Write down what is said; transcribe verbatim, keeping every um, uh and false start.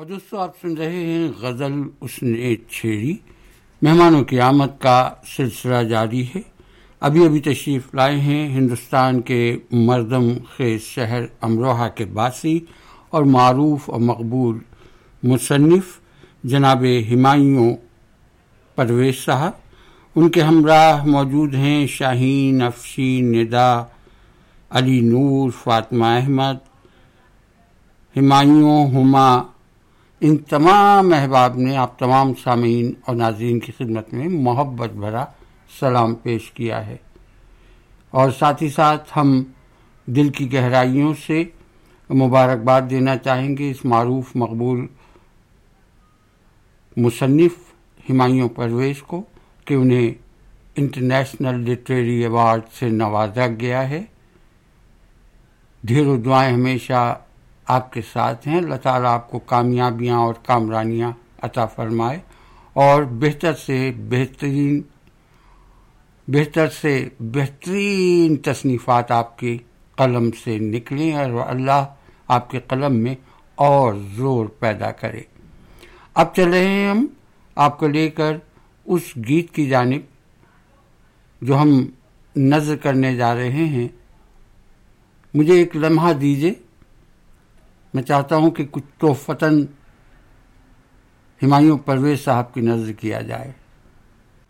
اور دوستو آپ سن رہے ہیں غزل اس نے چھیڑی. مہمانوں کی آمد کا سلسلہ جاری ہے. ابھی ابھی تشریف لائے ہیں ہندوستان کے مردم خیز شہر امروہہ کے باسی اور معروف اور مقبول مصنف جناب ہمایوں پرویز صاحب. ان کے ہمراہ موجود ہیں شاہین، افشین، ندا، علی نور، فاطمہ احمد، ہمایوں، ہما. ان تمام احباب نے آپ تمام سامعین اور ناظرین کی خدمت میں محبت بھرا سلام پیش کیا ہے، اور ساتھ ہی ساتھ ہم دل کی گہرائیوں سے مبارکباد دینا چاہیں گے اس معروف مقبول مصنف ہمایوں پرویز کو کہ انہیں انٹرنیشنل لٹریری ایوارڈ سے نوازا گیا ہے. ڈھیر و دعائیں ہمیشہ آپ کے ساتھ ہیں. اللہ تعالیٰ آپ کو کامیابیاں اور کامرانیاں عطا فرمائے اور بہتر سے بہترین بہتر سے بہترین تصنیفات آپ کے قلم سے نکلیں اور اللہ آپ کے قلم میں اور زور پیدا کرے. اب چل رہے ہیں ہم آپ کو لے کر اس گیت کی جانب جو ہم نظر کرنے جا رہے ہیں. مجھے ایک لمحہ دیجیے، میں چاہتا ہوں کہ کچھ تحفتاً ہمایوں پرویز صاحب کی نظر کیا جائے.